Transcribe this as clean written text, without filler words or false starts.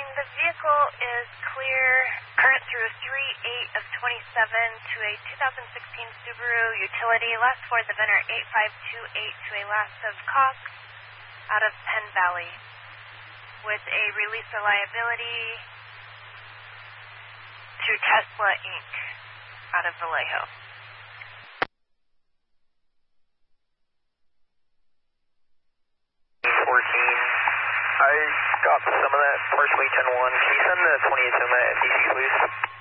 The vehicle is clear, current through 3/8 of 27 to a 2016 Subaru Utility, last for the VIN 8528 to a last of Cox out of Penn Valley with a release of liability to Tesla Inc. out of Vallejo. I got some of that, partially 10-1. Can you send the 28 on that FTC, please?